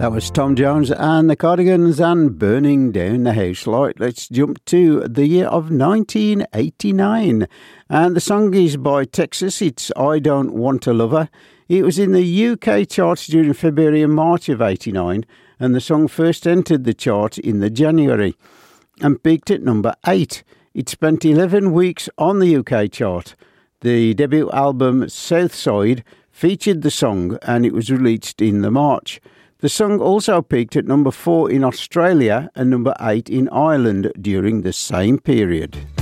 That was Tom Jones and the Cardigans and Burning Down the House Light. Let's jump to the year of 1989. And the song is by Texas. It's I Don't Want a Lover. It was in the UK charts during February and March of 89. And the song first entered the chart in the January and peaked at number 8. It spent 11 weeks on the UK chart. The debut album Southside featured the song and it was released in the March. The song also peaked at number 4 in Australia and number 8 in Ireland during the same period.